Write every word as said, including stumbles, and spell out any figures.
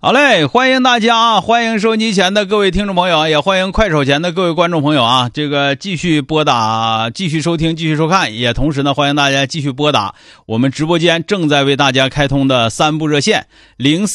好嘞，欢迎大家啊！欢迎收音机前的各位听众朋友，也欢迎快手前的各位观众朋友啊！这个继续拨打，继续收听，继续收看，也同时呢，欢迎大家继续拨打我们直播间正在为大家开通的三部热线零